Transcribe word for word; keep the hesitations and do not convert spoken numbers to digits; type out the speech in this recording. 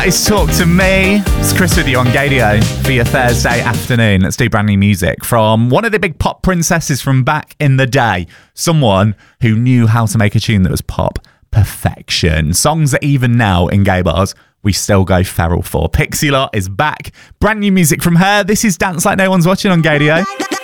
It's Talk to Me. It's Chris with you on Gadio for your Thursday afternoon. Let's do brand new music from one of the big pop princesses from back in the day. Someone who knew how to make a tune that was pop perfection. Songs that even now in gay bars we still go feral for. Pixie Lott is back. Brand new music from her. This is Dance Like No One's Watching on Gadio.